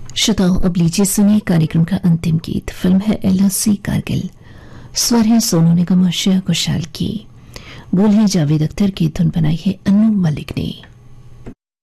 श्रोताओं, अब लीजिए सुनिए कार्यक्रम का अंतिम गीत। फिल्म है एलओसी कारगिल। स्वर है सोनू निगम और श्रेया घोषाल की। बोल है जावेद अख्तर की, धुन बनाई है अन्नू मलिक ने।